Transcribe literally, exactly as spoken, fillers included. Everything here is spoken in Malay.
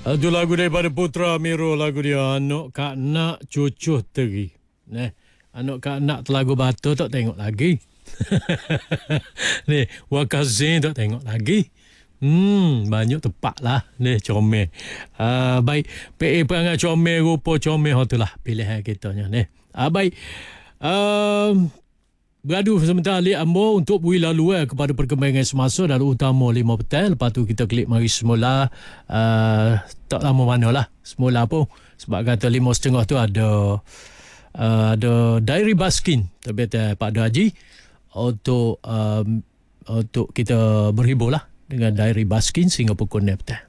Itu lagu daripada Putra Miro, lagu dia Anak Kak Nak Cucuh Teri. Nah, Anak Kak Nak Telagu Batu tak tengok lagi. Ni, Wakazin tak tengok lagi. Hmm, banyak tepat lah. Ni, comel. Uh, baik, P A perangai comel, rupa comel, itulah pilihan kita. Ni. Uh, baik. Um, Beradu sebentar Alik Ambo untuk beri laluan kepada perkembangan semasa dan utama lima petang. Lepas tu kita klik mari semula. Uh, tak lama mana lah. Semula pun. Sebab kata lima setengah tu ada uh, ada Diary Baskin. Tapi Pak Adu Haji. Untuk, um, untuk kita berhibur lah dengan Diary Baskin sehingga pukul enam petang.